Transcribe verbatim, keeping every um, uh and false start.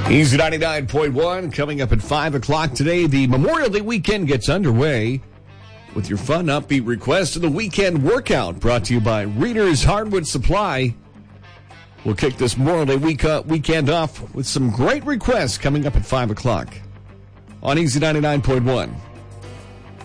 Easy ninety-nine point one coming up at five o'clock today. The Memorial Day weekend gets underway with your fun, upbeat request of the weekend workout brought to you by Reader's Hardwood Supply. We'll kick this Memorial Day week, uh, weekend off with some great requests coming up at five o'clock on Easy ninety-nine point one.